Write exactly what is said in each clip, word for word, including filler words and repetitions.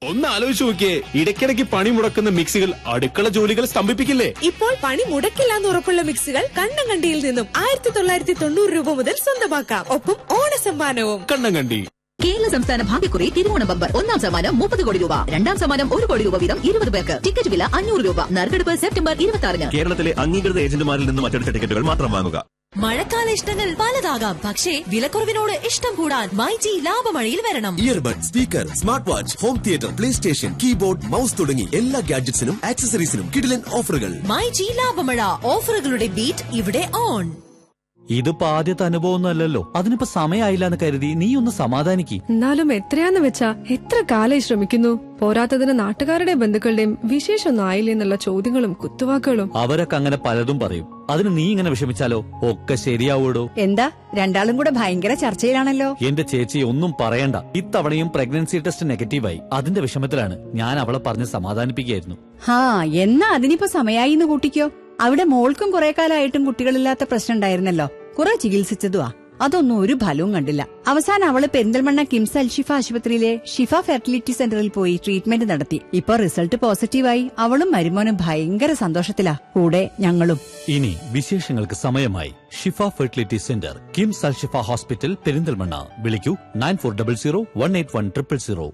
ഒന്ന് ആലോചിച്ച് നോക്കിയേ, ഇടയ്ക്കിടയ്ക്ക് പണി മുടക്കുന്ന മിക്സികൾ അടുക്കള ജോലികൾ സ്തംഭിപ്പിക്കില്ലേ? ഇപ്പോൾ പണി മുടക്കില്ലാന്ന് ഉറപ്പുള്ള മിക്സികൾ കണ്ണങ്കണ്ടിയിൽ നിന്നും ആയിരത്തി തൊള്ളായിരത്തി തൊണ്ണൂറ് രൂപ മുതൽ സ്വന്തമാക്കാം. ഒപ്പം ഓണസമ്മാനവും. കണ്ണങ്കണ്ടി. കേരള സംസ്ഥാന ഭാഗ്യക്കുറി തിരുവോണ ബമ്പർ. ഒന്നാം സമ്മാനം മുപ്പത് കോടി രൂപ, രണ്ടാം സമ്മാനം ഒരു കോടി രൂപ വീതം ഇരുപത് പേർക്ക്. ടിക്കറ്റ് വില അഞ്ഞൂറ് രൂപ. നറുക്കെടുപ്പ് സെപ്റ്റംബർ ഇരുപത്തി ആറിന്. കേരളത്തിലെ അംഗീകൃത ഏജന്റുമാരിൽ നിന്നും മറ്റെടുത്ത ടിക്കറ്റുകൾ മാത്രം വാങ്ങുക. മഴക്കാല ഇഷ്ടങ്ങൾ പലതാകാം, പക്ഷേ വിലക്കുറവിനോട് ഇഷ്ടം കൂടാൻ മൈജി ലാഭമഴയിൽ വരണം. Earbud, speaker, smart watch, home theatre, play station, keyboard, mouse തുടങ്ങി എല്ലാ ഗാഡ്ജറ്റ്സിനും ആക്സസറീസിനും കിടിലൻ ഓഫറുകൾ. മൈജി ലാഭമഴ. ഓഫറുകളുടെ ബീറ്റ് ഇവിടെ ഓൺ. ഇതിപ്പോ ആദ്യത്തെ അനുഭവമൊന്നും അല്ലല്ലോ. അതിനിപ്പോ സമയമായില്ല എന്ന് കരുതി നീ ഒന്ന് സമാധാനിക്ക്. എന്നാലും എത്രയാന്ന് വെച്ചാ എത്ര കാലായി ശ്രമിക്കുന്നു. പോരാത്തതിന് നാട്ടുകാരുടെയും ബന്ധുക്കളുടെയും വിശേഷമൊന്നും ആയില്ലേ എന്നുള്ള ചോദ്യങ്ങളും കുത്തുവാക്കുകളും. അവരൊക്കെ അങ്ങനെ പലതും പറയും. അതിന് നീ ഇങ്ങനെ വിഷമിച്ചാലോ? ഒക്കെ ശരിയാവൂടോ. എന്താ രണ്ടാളും കൂടെ ഭയങ്കര ചർച്ചയിലാണല്ലോ. എന്റെ ചേച്ചി ഒന്നും പറയണ്ട. ഇത്തവണയും പ്രഗ്നൻസി ടെസ്റ്റ് നെഗറ്റീവായി. അതിന്റെ വിഷമത്തിലാണ് ഞാൻ അവളെ പറഞ്ഞ് സമാധാനിപ്പിക്കുകയായിരുന്നു. ഹാ, എന്നാ അതിനിപ്പോ സമയായി എന്ന് കൂട്ടിക്കോ. അവിടെ മോൾക്കും കുറെ കാലമായിട്ടും കുട്ടികളില്ലാത്ത പ്രശ്നം ഉണ്ടായിരുന്നല്ലോ. കുറെ ചികിത്സിച്ചതുവാ, അതൊന്നും ഒരു ഫലവും കണ്ടില്ല. അവസാനം അവള് പെരിന്തൽമണ്ണ കിംസ് അൽഷിഫ ആശുപത്രിയിലെ ഷിഫ ഫെർട്ടിലിറ്റി സെന്ററിൽ പോയി ട്രീറ്റ്മെന്റ് നടത്തി. ഇപ്പൊ റിസൾട്ട് പോസിറ്റീവായി. അവളും മരുമോനും ഭയങ്കര സന്തോഷത്തിലാ, കൂടെ ഞങ്ങളും. ഇനി വിശേഷങ്ങൾക്ക് സമയമായി. ഷിഫ fertility centre, KIMS Alshifa hospital, Perinthalmanna. വിളിക്കൂ nine four double zero one eight one triple zero.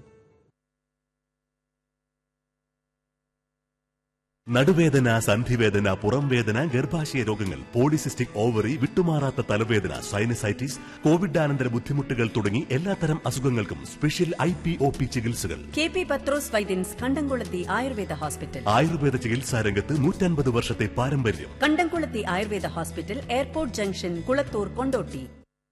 നടുവേദന, സന്ധിവേദന, പുറംവേദന, ഗർഭാശയ രോഗങ്ങൾ, പോളിസിസ്റ്റിക് ഓവറി, വിട്ടുമാറാത്ത തലവേദന, സൈനസൈറ്റിസ്, കോവിഡാനന്തര ബുദ്ധിമുട്ടുകൾ തുടങ്ങി എല്ലാത്തരം അസുഖങ്ങൾക്കും special I P O P ചികിത്സകൾ. കെ പി പത്രോസ് വൈദ്യൻസ് കണ്ടംകുളത്തി ആയുർവേദ ഹോസ്പിറ്റൽ. ആയുർവേദ ചികിത്സാ രംഗത്ത് നൂറ്റൻപത് വർഷത്തെ പാരമ്പര്യം. കണ്ടംകുളത്തി Ayurveda hospital, airport junction, Kulathur, Kondotty.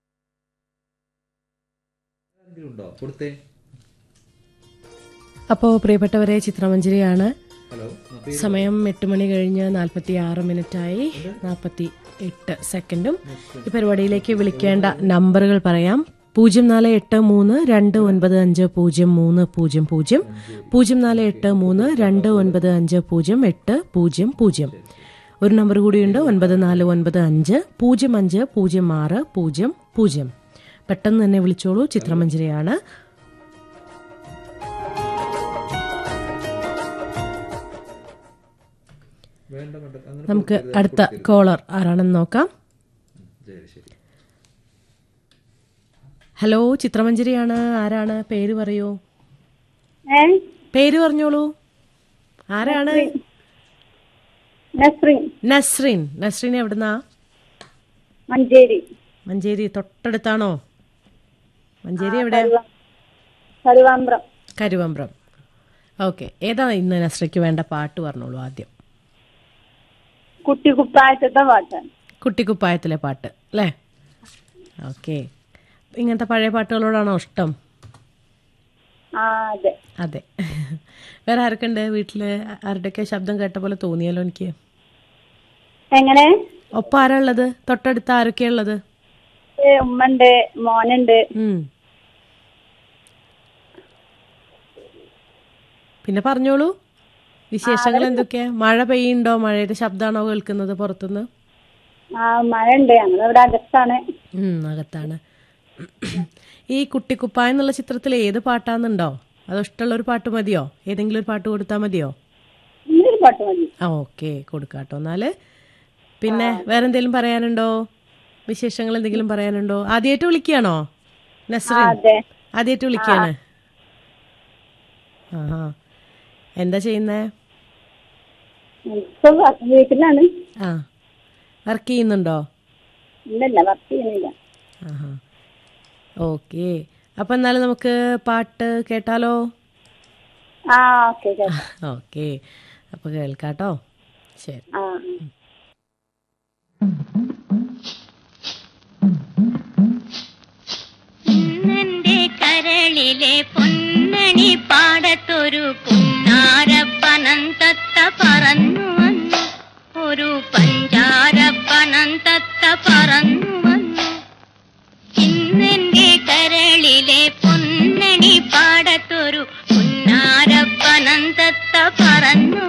അപ്പോ പ്രിയപ്പെട്ടവരെ, ചിത്രമഞ്ജരിയാണ്. സമയം എട്ട് മണി കഴിഞ്ഞ് നാൽപ്പത്തി ആറ് മിനിറ്റായി നാൽപ്പത്തി എട്ട് സെക്കൻഡും. ഈ പരിപാടിയിലേക്ക് വിളിക്കേണ്ട നമ്പറുകൾ പറയാം. പൂജ്യം നാല് എട്ട് മൂന്ന് രണ്ട് ഒൻപത് അഞ്ച് പൂജ്യം മൂന്ന് പൂജ്യം പൂജ്യം, പൂജ്യം നാല് എട്ട് മൂന്ന് രണ്ട് ഒൻപത് അഞ്ച് പൂജ്യം എട്ട് പൂജ്യം പൂജ്യം. ഒരു നമ്പർ കൂടിയുണ്ട്, ഒൻപത് നാല് ഒൻപത് അഞ്ച് പൂജ്യം അഞ്ച് പൂജ്യം ആറ് പൂജ്യം പൂജ്യം. പെട്ടെന്ന് തന്നെ വിളിച്ചോളൂ. ചിത്രമഞ്ജരിയാണ്. നമുക്ക് അടുത്ത കോളർ ആരാണെന്ന് നോക്കാം. ഹലോ, ചിത്രമഞ്ജരിയാണ്. ആരാണ്? പേര് പറയൂ. പേര് പറഞ്ഞോളൂ. ആരാണ്? നസ്രീൻ. നസ്രീൻ എവിടുന്നാ? മഞ്ചേരി. മഞ്ചേരി തൊട്ടടുത്താണോ? മഞ്ചേരി എവിടെ? കരുവാമ്പ്രം. കരുവാമ്പ്രം. ഓക്കെ. ഏതാ ഇന്ന് നസ്രിക്ക് വേണ്ട പാട്ട് പറഞ്ഞോളൂ ആദ്യം. കുട്ടിക്കുപ്പായത്തിലെ പാട്ട്. കുട്ടിക്കുപ്പായത്തിലെ പാട്ട് അല്ലേ? ഓക്കെ. ഇങ്ങനത്തെ പഴയ പാട്ടുകളോടാണോ ഇഷ്ടം? അതെ. അതെ. വേറെ ആരൊക്കെ ഉണ്ട് വീട്ടില്? ആരുടെയൊക്കെ ശബ്ദം കേട്ട പോലെ തോന്നിയല്ലോ എനിക്ക്. എങ്ങനെ? ഒപ്പം ആരാ ഉള്ളത്? തൊട്ടടുത്ത് ആരൊക്കെയാ ഉള്ളത്? ഉമ്മണ്ട്, മോനുണ്ട്. പിന്നെ പറഞ്ഞോളൂ, വിശേഷങ്ങൾ എന്തൊക്കെയാ? മഴ പെയ്യുണ്ടോ? മഴയുടെ ശബ്ദമാണോ കേൾക്കുന്നത് പുറത്തുനിന്ന്? മഴ ഉണ്ട്. ഞങ്ങളിവിടെ അകത്താണ്. അകത്താണ്. ഈ കുട്ടിക്കുപ്പായ എന്നുള്ള ചിത്രത്തിൽ ഏത് പാട്ടാന്നുണ്ടോ? അതോ ഇഷ്ടമുള്ള ഒരു പാട്ട് മതിയോ? ഏതെങ്കിലും ഒരു പാട്ട് കൊടുത്താൽ മതിയോ? ആ, ഓക്കെ, കൊടുക്കാട്ടോ എന്നാല്. പിന്നെ വേറെന്തെങ്കിലും പറയാനുണ്ടോ? വിശേഷങ്ങൾ എന്തെങ്കിലും പറയാനുണ്ടോ? ആദ്യമായിട്ട് വിളിക്കുകയാണോ നസ്രീൻ? ആദ്യമായിട്ട് വിളിക്കുകയാണ്. ആഹാ. എന്താ ചെയ്യുന്നേ? വീട്ടിലാണ്. ആ, വർക്ക് ചെയ്യുന്നുണ്ടോ? ഇല്ല, വർക്ക് ചെയ്യുന്നില്ല. ആഹാ. ഓക്കെ. അപ്പൊ എന്നാലും നമുക്ക് പാട്ട് കേട്ടാലോ? ഓക്കെ, അപ്പൊ കേൾക്കാട്ടോ. ശരി. ഇന്നെന്റെ കരളിലെ പൊന്നണി പാടത്തൊരു പുന്നാരപ്പനം തത്ത പറന്നു വന്നു, ഒരു പഞ്ചാരപ്പനം തത്ത പറന്നു വന്നു. ഇന്നെന്റെ കരളിലെ പൊന്നണി പാടത്തൊരു പുന്നാരപ്പനം തത്ത പറന്നു